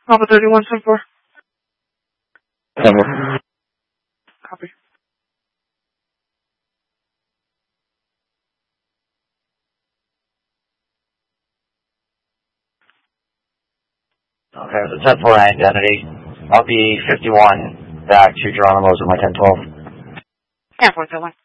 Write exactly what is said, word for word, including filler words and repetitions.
Alpha thirty-one, ten four. Number. Copy. Okay, the ten four identity. I'll be fifty-one back to Geronimo's at my ten twelve. ten four, ten one.